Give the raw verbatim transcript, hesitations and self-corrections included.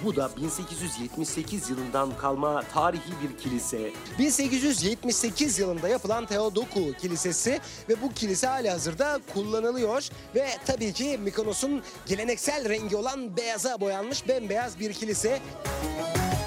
Bu da bin sekiz yüz yetmiş sekiz yılından kalma tarihi bir kilise. bin sekiz yüz yetmiş sekiz yılında yapılan Theodoku Kilisesi ve bu kilise halihazırda kullanılıyor ve tabii ki Mykonos'un geleneksel rengi olan beyaza boyanmış bembeyaz bir kilise.